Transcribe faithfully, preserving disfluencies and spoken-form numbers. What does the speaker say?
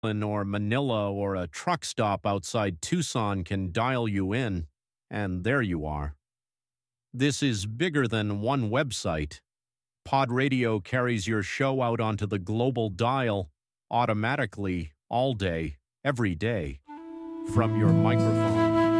or Manila or a truck stop outside Tucson can dial you in, and there you are. This is bigger than one website. Pod Radio carries your show out onto the global dial automatically all day, every day, from your microphone.